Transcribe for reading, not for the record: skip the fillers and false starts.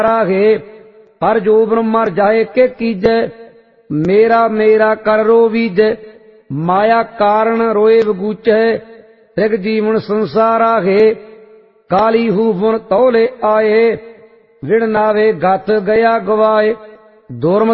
रागे। हर जोबन मर जाए के कीजै, मेरा मेरा कर रो बीजै। माया कारण रोए बगूचै, त्रिग जीवन संसार आगे। काली हूफन तौले आए, विण नावे गत गया गवाए। दुर्म